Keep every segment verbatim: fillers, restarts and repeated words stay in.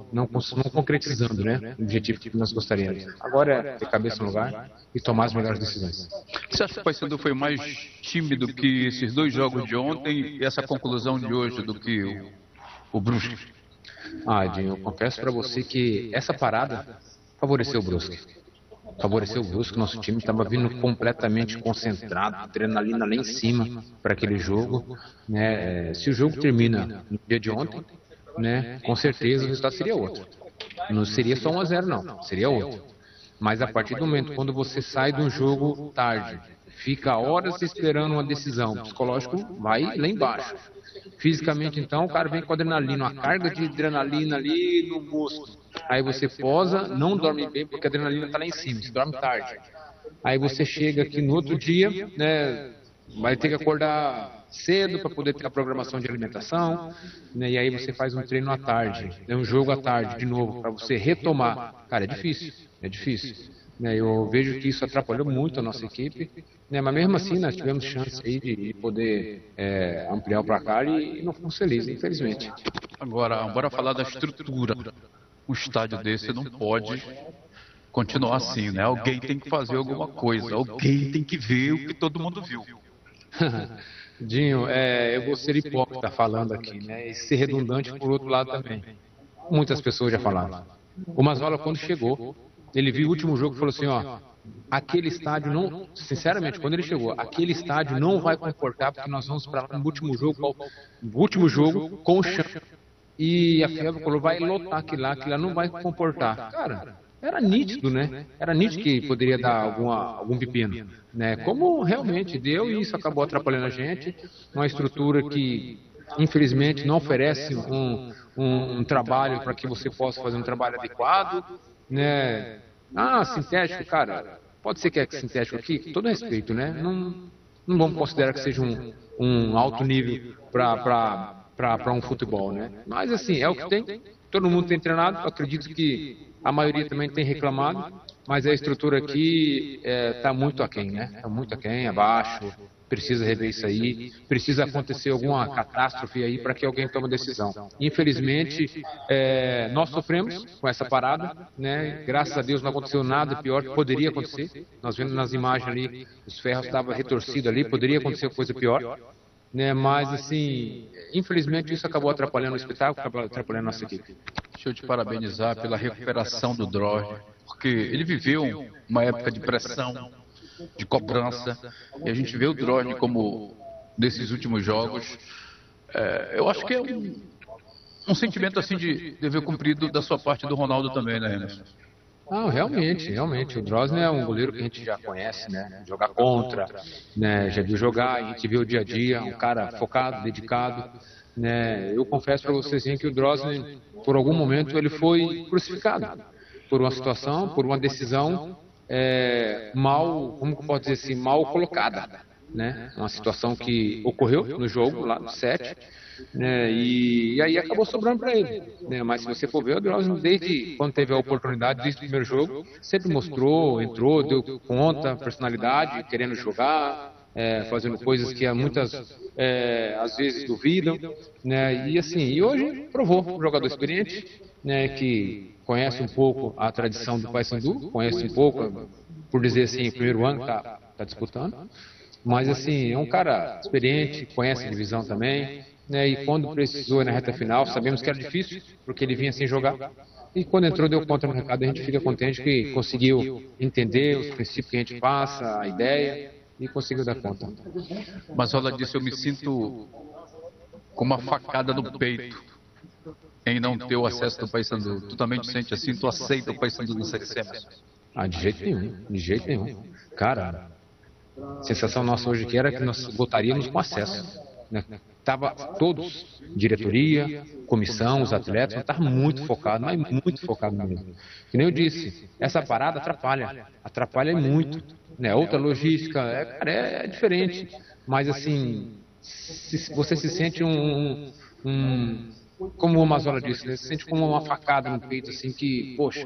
não, não concretizando, né, o objetivo que nós gostaríamos. Agora é ter cabeça no lugar e tomar as melhores decisões. Você acha que o Paysandu foi mais tímido que esses dois jogos de ontem e essa conclusão de hoje do que o, o Brusque? Ah, Edinho, eu confesso para você que essa parada favoreceu o Brusque. Favoreceu o Brusque, nosso time estava vindo completamente concentrado, adrenalina lá em cima para aquele jogo. Né? Se o jogo termina no dia de ontem, né, com certeza o resultado seria outro. Não seria só um a zero não, seria outro. Mas a partir do momento quando você sai de um jogo tarde, fica horas esperando uma decisão, o psicológico vai lá embaixo. Fisicamente então o cara vem com adrenalina, uma carga de adrenalina ali no músculo. Aí você posa, não dorme bem porque a adrenalina está lá em cima, você dorme tarde. Aí você chega aqui no outro dia, né, vai ter que acordar cedo para poder ter a programação de alimentação, né, e aí você faz um treino à tarde, né, um jogo à tarde de novo, para você retomar. Cara, é difícil, é difícil. Né, eu vejo que isso atrapalhou muito a nossa equipe, né, mas mesmo assim nós tivemos chance aí de, de poder é, ampliar o placar e, e não fomos felizes, infelizmente. Agora, bora falar da estrutura. Um estádio desse não pode continuar assim, né? Alguém tem que fazer alguma coisa, alguém tem que ver o que todo mundo viu. Dinho, é, eu vou ser hipócrita falando aqui, né? E ser redundante por outro lado também. Muitas pessoas já falaram. O Mazzola, quando chegou, ele viu o último jogo e falou assim, ó, aquele estádio não, sinceramente, quando ele chegou, aquele estádio não vai comportar porque nós vamos para lá no último jogo, no último jogo com o chão. E a F I E B falou, vai lotar aquilo lá, aquilo lá não vai comportar. Cara, era nítido, né? Era nítido que poderia dar alguma, algum pepino, né? Como realmente deu, e isso acabou atrapalhando a gente. Uma estrutura que, infelizmente, não oferece um, um, um trabalho para que você possa fazer um trabalho adequado, né? Ah, sintético, cara, pode ser que é sintético aqui, com todo respeito, né? Não, não vamos considerar que seja um, um alto nível para para um futebol, né? Mas assim, é o que tem, todo mundo tem treinado, eu acredito que a maioria também tem reclamado, mas a estrutura aqui está é, muito aquém, né? Está muito aquém, abaixo, precisa rever isso aí, precisa acontecer alguma catástrofe aí para que alguém tome decisão. Infelizmente, é, nós sofremos com essa parada, né? Graças a Deus não aconteceu nada pior que poderia acontecer, nós vendo nas imagens ali, os ferros estavam retorcidos ali, poderia acontecer coisa pior. Né, mas assim, infelizmente isso acabou atrapalhando o espetáculo, acabou atrapalhando a nossa equipe. Deixa eu te parabenizar pela recuperação do Droge, porque ele viveu uma época de pressão, de cobrança, e a gente vê o Droge como, nesses últimos jogos, é, eu acho que é um, um sentimento assim de dever cumprido da sua parte do Ronaldo também, né, Emerson? Não, realmente, realmente. O Drosner é um goleiro que a gente já conhece, né? Jogar contra, né? Já viu jogar, a gente vê o dia a dia, um cara focado, dedicado, né? Eu confesso para vocês assim, que o Drosner, por algum momento, ele foi crucificado por uma situação, por uma decisão é, mal, como que eu posso dizer assim, mal colocada, né? Uma situação que ocorreu no jogo, lá no sete, né, e, e aí acabou sobrando para ele, né, mas se você for ver, o Drosner, desde quando teve a oportunidade, desde o primeiro jogo, sempre mostrou, entrou, deu conta, personalidade, querendo jogar, é, fazendo coisas que muitas, é, às vezes duvidam, né, e assim, e hoje provou, um jogador experiente, né, que conhece um pouco a tradição do Paysandu, conhece um pouco, por dizer assim, o primeiro ano que está tá disputando, mas assim, é um cara experiente, conhece a divisão também, né, e quando precisou na reta final, sabemos que era difícil, porque ele vinha sem jogar, e quando entrou deu conta no recado, a gente fica contente que conseguiu entender os princípios que a gente passa, a ideia, e conseguiu dar conta. Mas ela disse, eu me sinto com uma facada no peito em não ter o acesso do Paysandu. Tu também te sente assim? Tu aceita o Paysandu na Série C? Ah, de jeito nenhum, de jeito nenhum. Cara, a sensação nossa hoje aqui era que nós votaríamos com acesso, né? Tava todos, diretoria, comissão, os atletas, estavam muito focados, mas muito focados mesmo. Que nem eu disse, essa parada atrapalha, atrapalha muito, né? Outra logística, é, cara, é, é diferente, mas assim, se, você se sente um, um, como o Mazzola disse, né? Se sente como uma facada no peito, assim, que, poxa,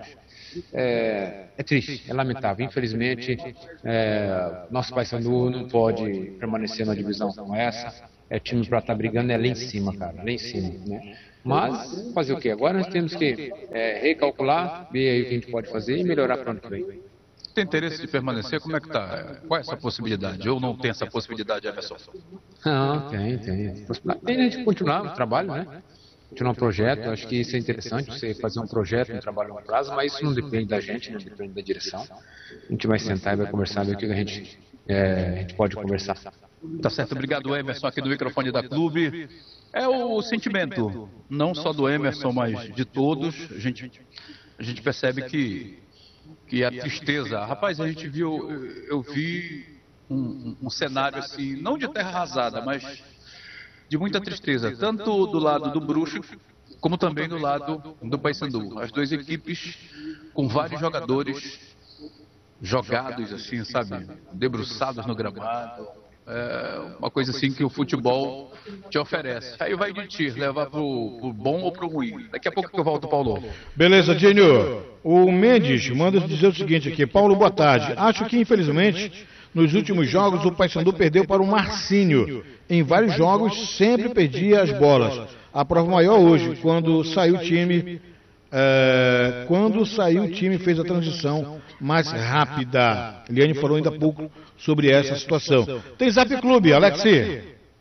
É, é triste, é lamentável. Infelizmente, é, nosso Paysandu não pode permanecer numa divisão como essa. É time para estar brigando é lá em cima, cara, lá em cima, né? Mas fazer o quê? Agora nós temos que é, recalcular, ver aí o que a gente pode fazer e melhorar para o ano que vem. Tem interesse de permanecer? Como é que tá? Qual é essa possibilidade? Ou não tem essa possibilidade, Emerson? Não, tem, tem. Tem a gente continuar o trabalho, né? Continuar um projeto, acho que isso é interessante, você fazer um projeto, um trabalho a longo prazo, mas isso não depende da gente, não depende da direção. A gente vai sentar e vai conversar, ver o que a gente, é, a gente pode conversar. Tá certo, obrigado, Emerson, aqui do microfone da Clube. É o sentimento, não só do Emerson, mas de todos. A gente, a gente percebe que, que a tristeza... Rapaz, a gente viu, eu vi um, um, um cenário assim, não de terra arrasada, mas de muita tristeza, tanto do lado do Bruxo, como também do lado do Paysandu. As duas equipes com vários jogadores jogados assim, sabe, debruçados no gramado. É uma coisa assim que o futebol te oferece. Aí vai de ti, levar pro, pro bom ou pro ruim. Daqui a pouco que eu volto, Paulo. Beleza, Dinho. O Mendes manda dizer o seguinte aqui. Paulo, boa tarde. Acho que, infelizmente, nos últimos jogos o Paysandu perdeu para o Marcinho. Em vários jogos sempre perdia as bolas. A prova maior hoje, quando saiu o time... É, quando saiu o time fez a transição mais rápida. Eliane falou ainda há pouco sobre essa situação. Tem Zap Clube, Alexi.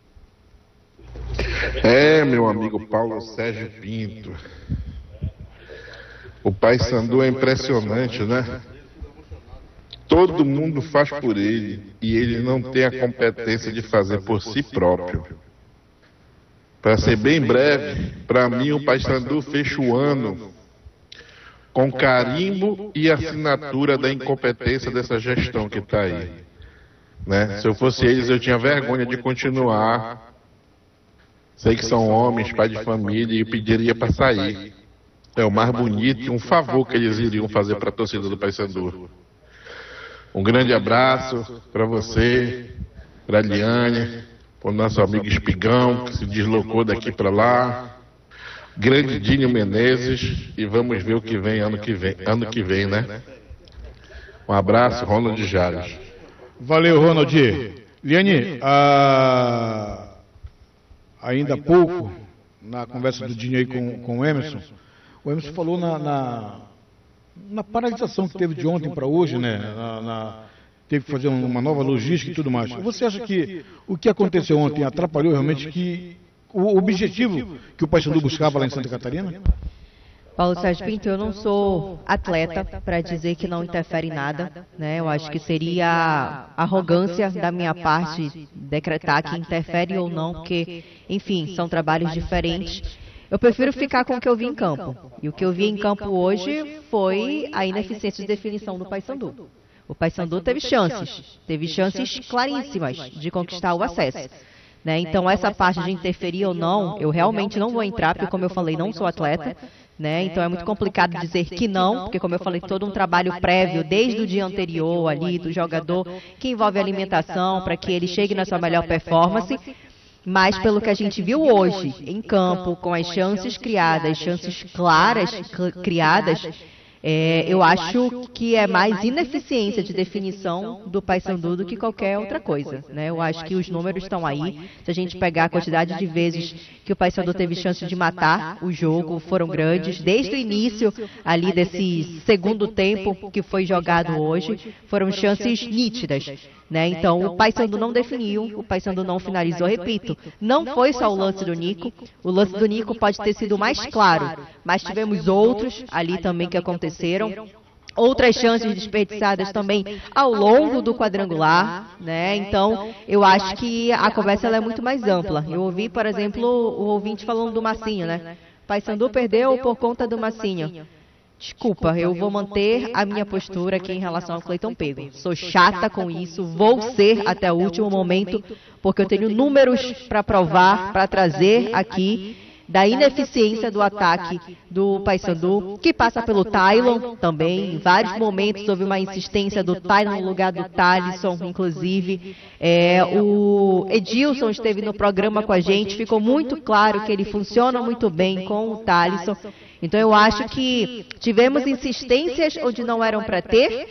É, meu amigo Paulo Sérgio Pinto. O Paysandu é impressionante, né? Todo mundo faz por ele e ele não tem a competência de fazer por si próprio. Para ser bem breve, para mim o Paysandu fecha o ano com carimbo e assinatura da incompetência dessa gestão que está aí. Né? Se eu fosse eles, eu tinha vergonha de continuar. Sei que são homens, pai de família, e pediria para sair. É o mais bonito e um favor que eles iriam fazer para a torcida do Paysandu. Um grande abraço para você, para a Liane, para o nosso amigo Espigão, que se deslocou daqui para lá. Grande Dinho Menezes, e vamos ver o que vem ano que vem, ano que vem, né? Um abraço, Ronald Jales. Valeu, Ronald. Liane, a... ainda há pouco, na conversa do Dinho aí com, com o Emerson, o Emerson falou na, na, na paralisação que teve de ontem para hoje, né? Na, na, teve que fazer uma nova logística e tudo mais. Você acha que o que aconteceu ontem atrapalhou realmente que o objetivo que o Paysandu buscava lá em Santa Catarina? Paulo Sérgio Pinto, eu não sou atleta para dizer que não interfere em nada, né? Eu acho que seria arrogância da minha parte decretar que interfere ou não, porque, enfim, são trabalhos diferentes. Eu prefiro ficar com o que eu vi em campo. E o que eu vi em campo hoje foi a ineficiência de definição do Paysandu. O Paysandu teve chances, teve chances claríssimas de conquistar o acesso. Né? Então, essa parte de interferir ou não, eu realmente não vou entrar, porque, como eu falei, não sou atleta. Né? Então, é muito complicado dizer que não, porque, como eu falei, todo um trabalho prévio, desde o dia anterior ali, do jogador, que envolve alimentação, para que ele chegue na sua melhor performance. Mas, pelo que a gente viu hoje, em campo, com as chances criadas, chances claras criadas, É, eu acho que é mais ineficiência de definição do Paysandu do que qualquer outra coisa. Né? Eu acho que os números estão aí. Se a gente pegar a quantidade de vezes que o Paysandu teve chance de matar o jogo, foram grandes. Desde o início ali desse segundo tempo que foi jogado hoje, foram chances nítidas. Né? Então, o Paysandu não definiu, o Paysandu não finalizou. Repito, não foi só o lance do Nico. O lance do Nico pode ter sido mais claro, mas tivemos outros ali também que aconteceram. Outras chances desperdiçadas também ao longo do quadrangular, né? Então, eu acho que a conversa ela é muito mais ampla. Eu ouvi, por exemplo, o ouvinte falando do Massinho, né? Paysandu perdeu por conta do Massinho. Desculpa, eu vou manter a minha postura aqui em relação ao Cleiton Pego. Sou chata com isso, vou ser até o último momento, porque eu tenho números para provar, para trazer aqui da ineficiência do ataque do Paysandu, que passa pelo Tylon também. Em vários momentos houve uma insistência do Tylon no lugar do Thalisson, inclusive. É, o Edilson esteve no programa com a gente, ficou muito claro que ele funciona muito bem com o Thalisson. Então eu acho que tivemos insistências onde não eram para ter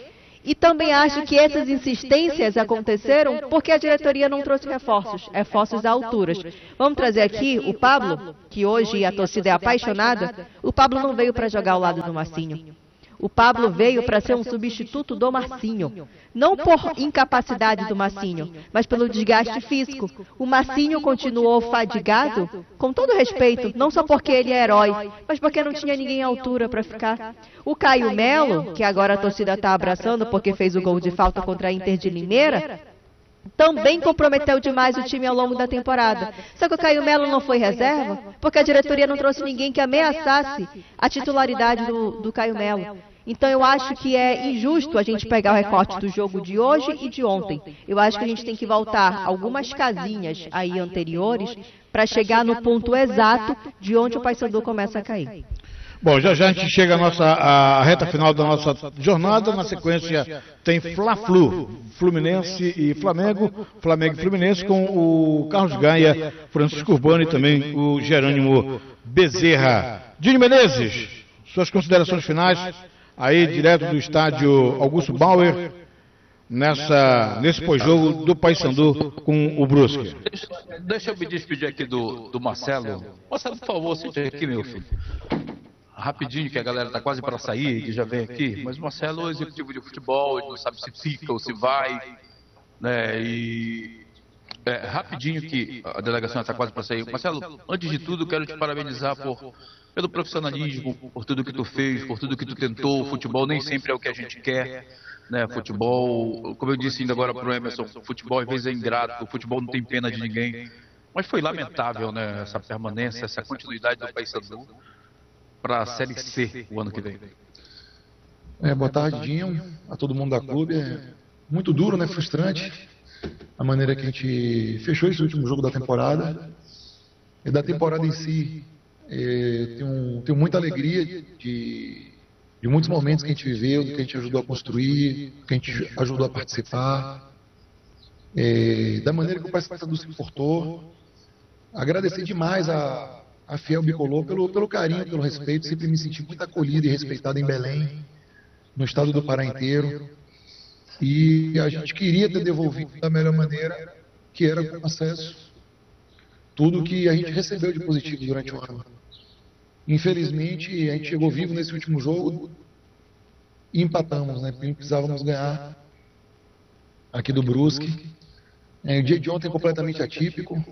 E também acho que essas insistências aconteceram porque a diretoria não trouxe reforços, reforços à altura. Vamos trazer aqui o Pablo, que hoje a torcida é apaixonada. O Pablo não veio para jogar ao lado do Marcinho. O Pablo veio para ser um substituto do Marcinho. Não por incapacidade do Marcinho, mas pelo desgaste físico. O Marcinho continuou fadigado, com todo respeito, não só porque ele é herói, mas porque não tinha ninguém à altura para ficar. O Caio Melo, que agora a torcida está abraçando porque fez o gol de falta contra a Inter de Limeira, também comprometeu demais o time ao longo da temporada. Só que o Caio Melo não foi reserva, porque a diretoria não trouxe ninguém que ameaçasse a titularidade do, do Caio Melo. Então eu acho que é injusto a gente pegar o recorte do jogo de hoje e de ontem. Eu acho que a gente tem que voltar algumas casinhas aí anteriores para chegar no ponto exato de onde o Paysandu começa a cair. Bom, já já a gente chega à nossa à reta final da nossa jornada. Na sequência tem Fla-Flu, Fluminense e Flamengo, Flamengo e Fluminense com o Carlos Gaia, Francisco Urbano e também o Jerônimo Bezerra. Dini Menezes, suas considerações finais aí direto do estádio Augusto Bauer, nessa, nesse pós-jogo do Paysandu com o Brusque. Deixa, deixa eu me despedir aqui do, do Marcelo. Marcelo, por favor, seja aqui, meu filho. Rapidinho, que a galera está quase para sair, que já vem aqui. Mas o Marcelo é executivo de futebol, ele não sabe se fica ou se vai. Né, e é, rapidinho, que a delegação está quase para sair. Marcelo, antes de tudo, quero te parabenizar por... pelo profissionalismo, por tudo que tu fez, por tudo que tu tentou. O futebol nem sempre é o que a gente quer, né? Futebol, como eu disse ainda agora pro Emerson, futebol às vezes é ingrato, o futebol não tem pena de ninguém. Mas foi lamentável, né? Essa permanência, essa continuidade do Paysandu para a Série C o ano que vem. É, boa tarde, Dinho, a todo mundo da clube. É muito duro, né? Frustrante a maneira que a gente fechou esse último jogo da temporada. E da temporada em si, é, tenho, tenho muita alegria de, de muitos momentos que a gente viveu, do que a gente ajudou a construir, do que a gente ajudou a participar, é, da maneira que o Paysandu se comportou. Agradecer demais a, a Fiel Bicolor pelo, pelo carinho, pelo respeito. Sempre me senti muito acolhido e respeitado em Belém, no estado do Pará inteiro. E a gente queria ter devolvido da melhor maneira, que era com acesso, tudo que a gente recebeu de positivo durante o ano. Infelizmente, a gente chegou vivo nesse último jogo e empatamos, né? Precisávamos ganhar aqui do Brusque. É, o dia de ontem é completamente atípico.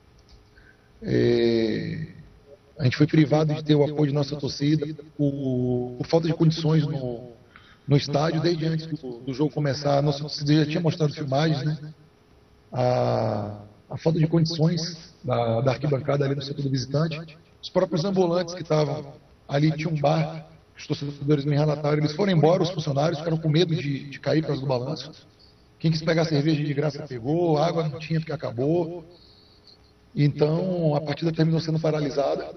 É, a gente foi privado de ter o apoio de nossa torcida por, por falta de condições no, no estádio. Desde antes do, do jogo começar, a nossa torcida já tinha mostrado filmagens, né? A, a falta de condições da, da arquibancada ali no setor do visitante. Os próprios ambulantes que estavam ali, tinha um bar, os torcedores me relataram, eles foram embora, os funcionários ficaram com medo de, de cair por causa do balanço. Quem quis pegar cerveja de graça pegou, água não tinha porque acabou. Então a partida terminou sendo paralisada.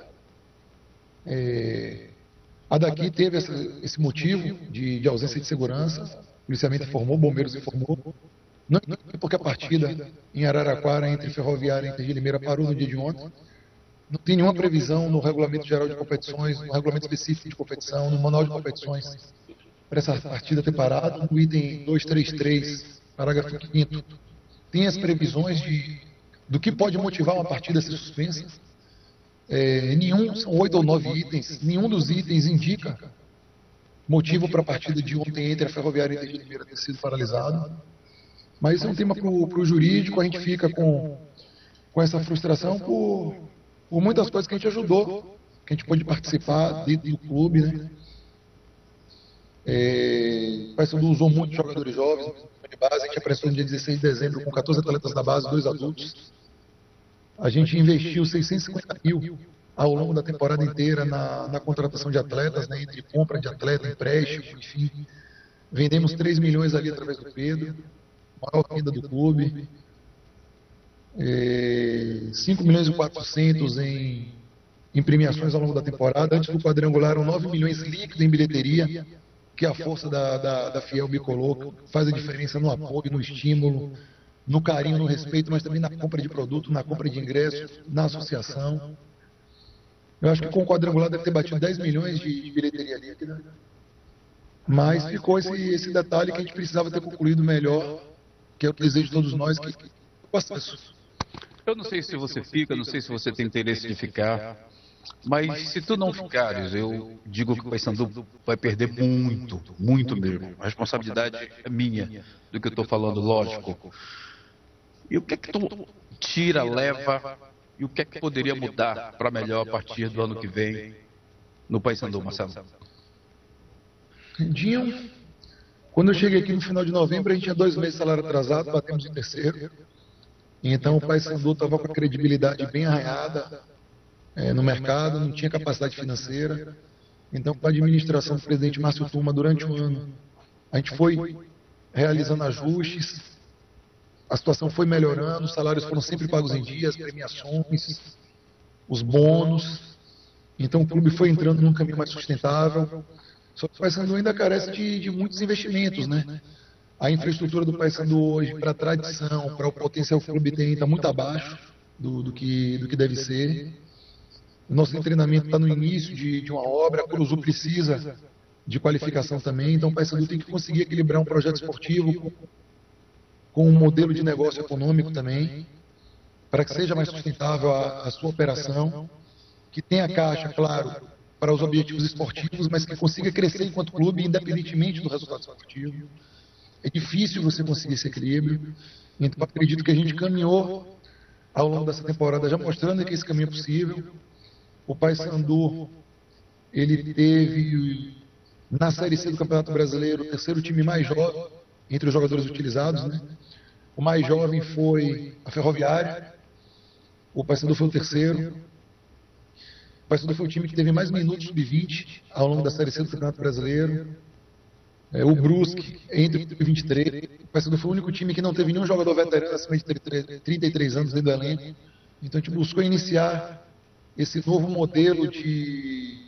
É, a daqui teve essa, esse motivo de, de ausência de segurança, o policiamento informou, bombeiros informou. Não é porque a partida em Araraquara, entre Ferroviária e Inter de Limeira, parou no dia de ontem. Não tem nenhuma previsão no Regulamento Geral de Competições, no Regulamento Específico de Competição, no Manual de Competições, para essa partida ter parado. No item duzentos e trinta e três, parágrafo quinto, tem as previsões de, do que pode motivar uma partida a ser suspensa. É, nenhum, são oito ou nove itens, nenhum dos itens indica motivo para a partida de ontem entre a Ferroviária e a Inter de Limeira ter sido paralisado. Mas isso é um tema para o jurídico, a gente fica com, com essa frustração por... por muitas coisas que a gente ajudou, que a gente pôde participar dentro do clube, né? É, o Paysandu usou muitos jogadores jovens de base. A gente apresentou no dia dezesseis de dezembro com quatorze atletas da base, dois adultos. A gente investiu seiscentos e cinquenta mil ao longo da temporada inteira na, na contratação de atletas, né? Entre compra de atleta, empréstimo, enfim. Vendemos três milhões ali através do Pedro, maior venda do clube. É, cinco milhões e quatrocentos em, em premiações ao longo da temporada. Antes do quadrangular eram nove milhões líquidos em bilheteria, que é a força da, da, da Fiel Bicolor, faz a diferença no apoio, no estímulo, no carinho, no respeito, mas também na compra de produto, na compra de ingressos, na associação. Eu acho que com o quadrangular deve ter batido dez milhões de, de bilheteria líquida. Mas ficou esse, esse detalhe que a gente precisava ter concluído melhor, que é o desejo de todos nós, que, que o acesso. Eu não sei se você fica, não sei se você tem interesse de ficar, mas se tu não ficares, eu digo que o Paysandu vai perder muito, muito mesmo. A responsabilidade é minha do que eu estou falando, lógico. E o que é que tu tira, leva, e o que é que poderia mudar para melhor a partir do ano que vem no Paysandu, Marcelo? Dinho, quando eu cheguei aqui no final de novembro, a gente tinha dois meses de salário atrasado, batemos em terceiro. Então o Paysandu estava com a credibilidade bem arranhada é, no mercado, não tinha capacidade financeira. Então, com a administração do presidente Márcio Tuma durante o ano, a gente foi realizando ajustes, a situação foi melhorando, os salários foram sempre pagos em dia, as premiações, os bônus. Então o clube foi entrando num caminho mais sustentável. Só que o Paysandu ainda carece de, de muitos investimentos, né? A infraestrutura do Paysandu hoje, para a tradição, para o potencial que o clube tem, está muito abaixo do, do, que, do que deve ser. O nosso treinamento está no início de, de uma obra, a Curuzu precisa de qualificação também, então o Paysandu tem que conseguir equilibrar um projeto esportivo com, com um modelo de negócio econômico também, para que seja mais sustentável a, a sua operação, que tenha caixa, claro, para os objetivos esportivos, mas que consiga crescer enquanto clube, independentemente do resultado esportivo. É difícil você conseguir esse equilíbrio, então acredito que a gente caminhou ao longo dessa temporada já mostrando que esse caminho é possível. O Paysandu, ele teve na Série C do Campeonato Brasileiro o terceiro time mais jovem entre os jogadores utilizados, né? O mais jovem foi a Ferroviária, o Paysandu foi o terceiro. O Paysandu foi o time que teve mais minutos sub vinte ao longo da Série C do Campeonato Brasileiro. É, o Brusque, entre o vinte e três. O Paysandu foi o único time que não teve nenhum jogador veterano acima de trinta e três anos dentro do elenco. Então a gente buscou iniciar esse novo modelo de,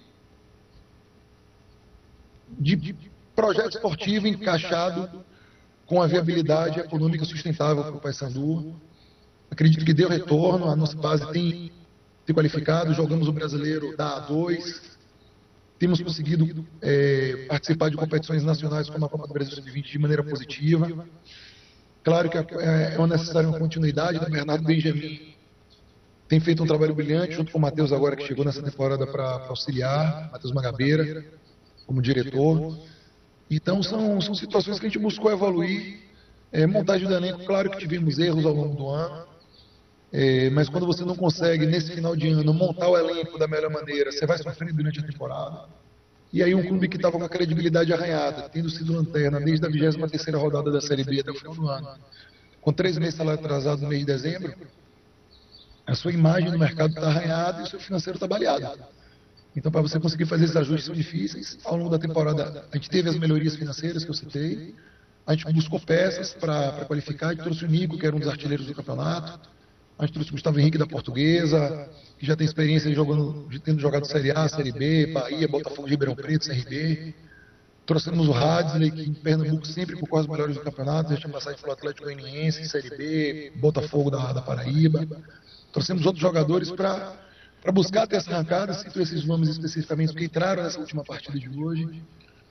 de, de projeto esportivo encaixado com a viabilidade econômica sustentável para o Paysandu. Acredito que deu retorno, a nossa base tem se qualificado, jogamos o brasileiro da A dois. Temos conseguido é, participar de competições nacionais como a Copa do Brasil sub vinte de maneira positiva. Claro que é, é necessária uma continuidade. O Bernardo Benjamin tem feito um trabalho brilhante, junto com o Matheus agora, que chegou nessa temporada para auxiliar, Matheus Magabeira, como diretor. Então são, são situações que a gente buscou evoluir. É, montagem do elenco, claro que tivemos erros ao longo do ano. É, mas quando você não consegue, nesse final de ano, montar o elenco da melhor maneira, você vai sofrendo durante a temporada. E aí um clube que estava com a credibilidade arranhada, tendo sido lanterna desde a vigésima terceira rodada da Série B até o final do ano, com três meses de salário atrasado no mês de dezembro, a sua imagem no mercado está arranhada e o seu financeiro está baleado. Então, para você conseguir fazer esses ajustes são difíceis. Ao longo da temporada, a gente teve as melhorias financeiras que eu citei, a gente buscou peças para qualificar, a gente trouxe o Nico, que era um dos artilheiros do campeonato. A gente trouxe o Gustavo Henrique da Portuguesa, que já tem experiência jogando, tendo jogado Série A, Série B, Bahia, Botafogo de Ribeirão Preto, C R B. Trouxemos o Hadley, que em Pernambuco sempre concorre os melhores do campeonato, já tinha passagem pelo Atlético Goianiense, Série B, Botafogo da, da Paraíba. Trouxemos outros jogadores para buscar ter essa arrancada, cito esses nomes especificamente, porque entraram nessa última partida de hoje.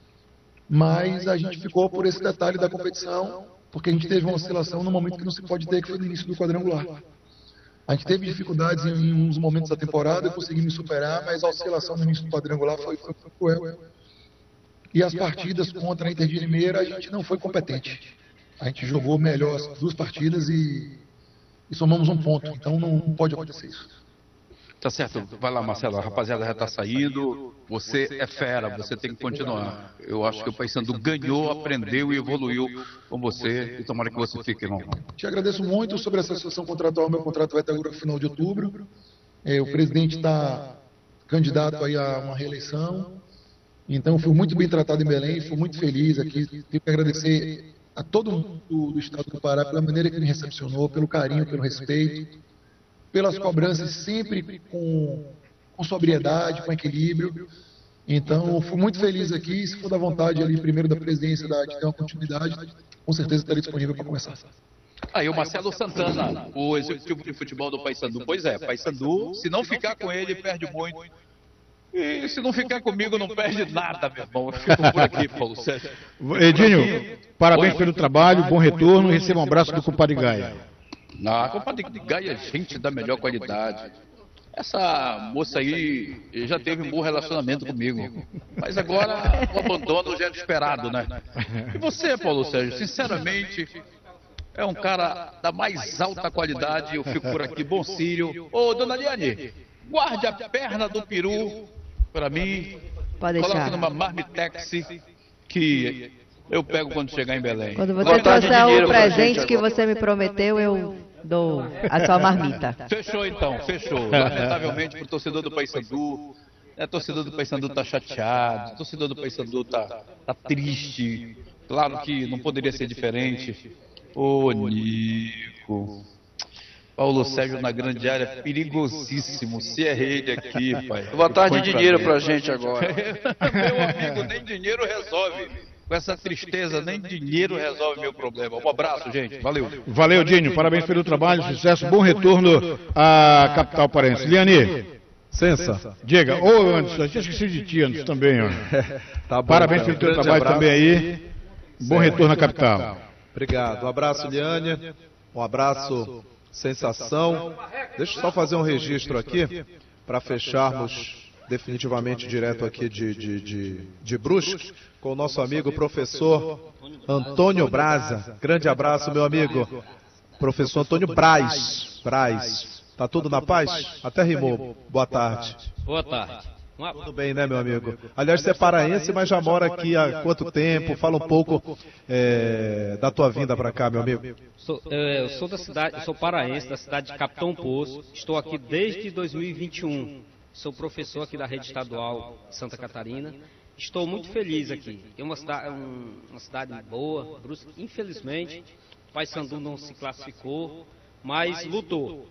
Mas a gente ficou por esse detalhe da competição, porque a gente teve uma oscilação no momento que não se pode ter, que foi no início do quadrangular. A gente teve dificuldades em, em uns momentos da temporada, conseguimos superar, mas a oscilação no início do quadrangular foi, foi, foi cruel. E as partidas contra a Inter de Limeira, a gente não foi competente. A gente jogou melhor as duas partidas e, e somamos um ponto. Então não, não pode acontecer isso. Tá certo, vai lá, Marcelo, a rapaziada já está saindo, você é fera, você tem que continuar. Eu acho que o Paysandu ganhou, aprendeu e evoluiu com você, e tomara que você fique, irmão. Te agradeço muito sobre essa situação contratual, meu contrato vai até agora no final de outubro. É, o presidente está candidato aí a uma reeleição, então fui muito bem tratado em Belém, fui muito feliz aqui, tenho que agradecer a todo mundo do, do estado do Pará pela maneira que me recepcionou, pelo carinho, pelo respeito, pelas cobranças sempre com, com sobriedade, com equilíbrio. Então, fui muito feliz aqui. Se for da vontade ali, primeiro da presidência, da, de ter uma continuidade, com certeza estarei disponível para começar. Aí o Marcelo Santana, o executivo de futebol do Paysandu. Pois é, Paysandu, se não ficar com ele, perde muito. E se não ficar comigo, não perde nada, meu irmão. Eu fico por aqui, Paulo Sérgio. Edinho, parabéns pelo trabalho, bom retorno e receba um abraço do compadre Gaia. Ah, compadre Gaia é gente da melhor qualidade. Essa moça aí já teve um bom relacionamento comigo. Mas agora o abandono já é esperado, né? E você, Paulo Sérgio, sinceramente, é um cara da mais alta qualidade. Eu fico por aqui, bom Círio. Ô, dona Liane, guarde a perna do peru para mim. Pode deixar. Coloque numa marmitex que eu pego quando chegar em Belém. Quando você trouxer o presente que você me prometeu, eu dou a sua marmita. Fechou então, fechou. Lamentavelmente pro torcedor do Paysandu, é, torcedor do Paysandu tá chateado, torcedor do Paysandu tá, tá triste. Claro que não poderia ser diferente. Ô Nico, Paulo Sérgio na grande área, perigosíssimo. Se é ele aqui, pai. Boa tarde, dinheiro pra gente agora. Meu amigo, nem dinheiro resolve. Com essa tristeza, nem dinheiro resolve meu problema. Um abraço, gente. Valeu. Valeu, Dinho. Parabéns pelo trabalho, sucesso, bom retorno à capital paraense. Liane. Sensa. Diga. Ô, Anderson, eu tinha esquecido de ti, Anderson, também. Ó. Tá bom, parabéns então. pelo teu Grande trabalho abraço. também aí. Bom Certo. retorno à capital. Obrigado. Um abraço, Liane. Um abraço, Sensação. Deixa eu só fazer um registro aqui para fecharmos definitivamente direto aqui de, de, de, de Brusque com o nosso amigo professor Antônio Braza. Grande abraço, meu amigo. Professor Antônio Braz. Braz. Tá tudo na paz? Até rimou. Boa tarde. Boa tarde. Uma... Tudo bem, né, meu amigo? Aliás, você é paraense, mas já mora aqui há quanto tempo? Fala um pouco é, da tua vinda para cá, meu amigo. Sou, eu sou da cidade, eu sou paraense, da cidade de Capitão Poço. Estou aqui desde dois mil e vinte e um. Sou professor aqui da rede estadual de Santa Catarina. Estou muito feliz aqui. É uma cidade, uma cidade boa. Brusque, infelizmente, o Paysandu não se classificou, mas lutou.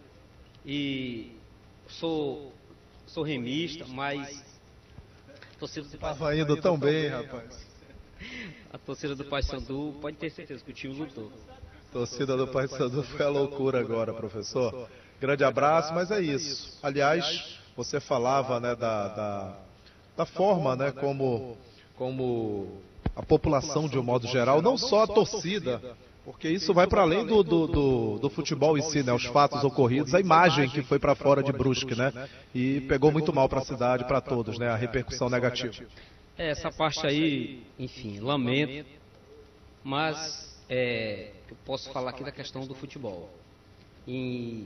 E sou Sou remista, mas a torcida do Tava indo tão bem, rapaz. A torcida do Paysandu pode ter certeza que o time lutou. Torcida do Paysandu foi a loucura agora, professor. Grande abraço, mas é isso. Aliás, você falava, né, da, da, da forma, né, como, como a população de um modo geral, não só a torcida, porque isso vai para além do, do, do, do futebol em si, né? Os fatos ocorridos, a imagem que foi para fora de Brusque, né? E pegou muito mal para a cidade, para todos, né? A repercussão negativa. É, essa parte aí, enfim, lamento, mas é, eu posso falar aqui da questão do futebol. E,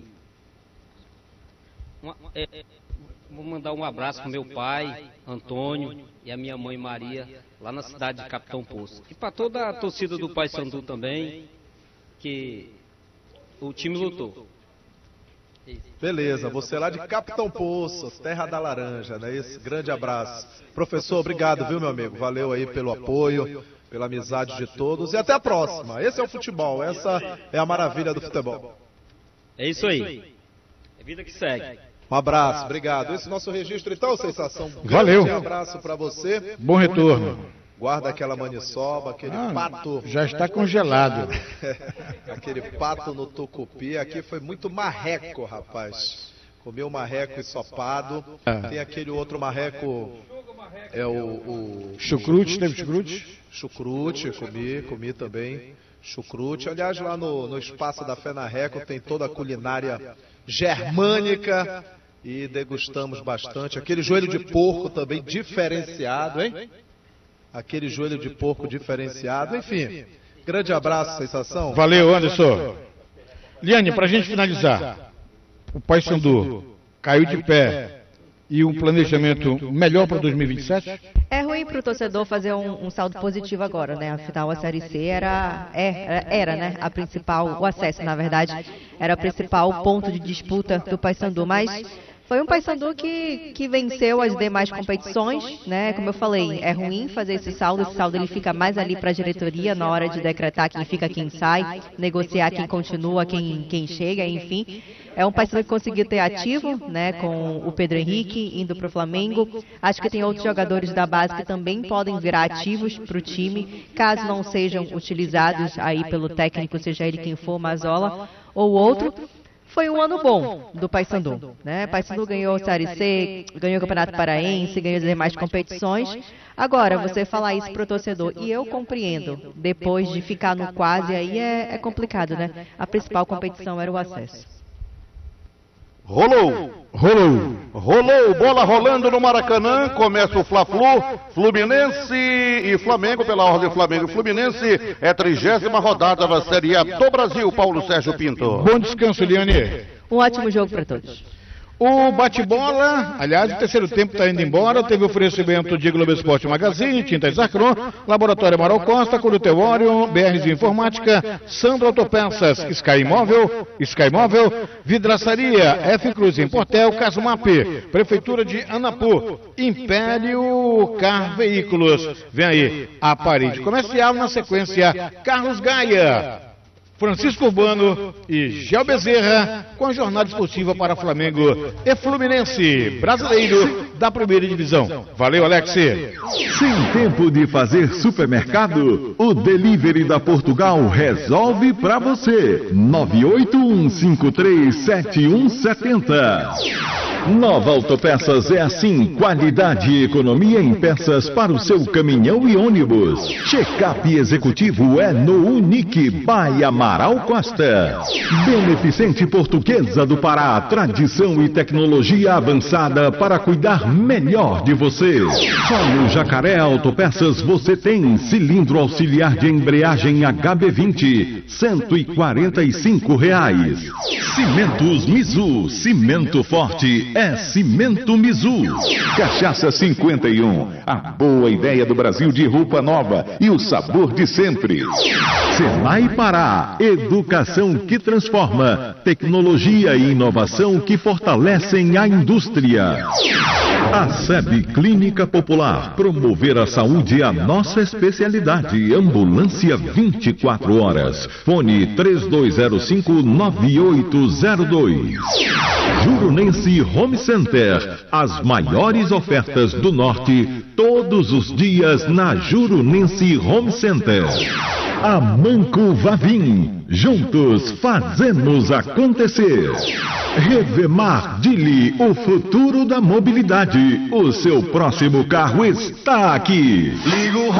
uma, é, vou mandar um abraço para meu pai, Antônio, e a minha mãe, Maria, lá na cidade de Capitão Poço. E para toda a torcida do Paysandu também, que o time lutou. Beleza, você lá de Capitão Poço, terra da laranja, né? Esse grande abraço. Professor, obrigado, viu, meu amigo? Valeu aí pelo apoio, pela amizade de todos e até a próxima. Esse é o futebol, essa é a maravilha do futebol. É isso aí. É vida que segue. Um abraço, obrigado. Esse é o nosso registro, então, Sensação. Valeu. Um abraço para você. Bom retorno. Guarda aquela maniçoba, aquele Ah, pato. já está congelado. Aquele pato no tucupi. Aqui foi muito marreco, rapaz. Comeu marreco ensopado. Ah. Tem aquele outro marreco. É o. o Chucrute, teve chucrute? Chucrute, comi, comi também. Chucrute. Aliás, lá no, no Espaço da Fé na Reco tem toda a culinária germânica. E degustamos bastante. Aquele joelho de porco também diferenciado, hein? Aquele joelho de porco diferenciado. Enfim, grande abraço, Sensação. Valeu, Anderson. Liane, para a gente finalizar, o Paysandu caiu de pé e um planejamento melhor para dois mil e vinte e sete? É ruim para o torcedor fazer um, um saldo positivo agora, né? Afinal, a Série C era, é, era, né? A principal, o acesso, na verdade, era o principal ponto de disputa do Paysandu, mas foi um Paysandu que, que venceu as demais competições, né? Como eu falei, é ruim fazer esse saldo, esse saldo ele fica mais ali para a diretoria na hora de decretar quem fica, quem sai, negociar quem continua, quem, quem chega, enfim. É um Paysandu que conseguiu ter ativo, né? Com o Pedro Henrique indo para o Flamengo. Acho que tem outros jogadores da base que também podem virar ativos para o time, caso não sejam utilizados aí pelo técnico, seja ele quem for, Mazola ou outro. foi um ano bom do Paysandu, né? Paysandu ganhou a Série C, ganhou o Campeonato Paraense, ganhou as demais competições. Agora, você falar isso pro torcedor, e eu compreendo, depois de ficar no quase, aí é, é complicado, né? A principal competição era o acesso. Rolou, rolou, rolou, bola rolando no Maracanã, começa o Fla-Flu, Fluminense e Flamengo, pela ordem Flamengo e Fluminense, é a trigésima rodada da Série A do Brasil, Paulo Sérgio Pinto. Bom descanso, Liane. Um ótimo jogo para todos. O bate-bola, aliás, o terceiro tempo está indo embora, teve oferecimento de Globo Esporte Magazine, Tintas Zacron, Laboratório Amaral Costa, Coruteório, B R Z Informática, Sandro Autopeças, Sky Imóvel, Sky Imóvel, Vidraçaria, F Cruz Importel, Casumap, Prefeitura de Anapu, Império Car Veículos. Vem aí, a parede comercial, na sequência, Carlos Gaia, Francisco Urbano e Gel Bezerra, com a jornada esportiva para Flamengo e Fluminense, brasileiro da primeira divisão. Valeu, Alex. Sem tempo de fazer supermercado, o Delivery da Portugal resolve para você. nove oito um cinco três sete um sete zero. Nova Autopeças é assim, qualidade e economia em peças para o seu caminhão e ônibus. Check-up executivo é no Unique by Amaral Costa. Beneficente Portuguesa do Pará, tradição e tecnologia avançada para cuidar melhor de você. Só no Jacaré Autopeças você tem cilindro auxiliar de embreagem H B vinte, cento e quarenta e cinco reais. Cimentos Mizu, cimento forte é Cimento Mizu. Cachaça cinquenta e um, a boa ideia do Brasil de roupa nova e o sabor de sempre. Senai Pará, educação que transforma, tecnologia e inovação que fortalecem a indústria. A S E B Clínica Popular, promover a saúde é a nossa especialidade. Ambulância vinte e quatro horas. Fone três dois zero cinco nove oito zero dois. Jurunense Home Center, as maiores ofertas do Norte, todos os dias na Jurunense Home Center. Amanco Vavim, juntos fazemos acontecer. Revemar Dili, o futuro da mobilidade. O seu próximo carro está aqui. Liga o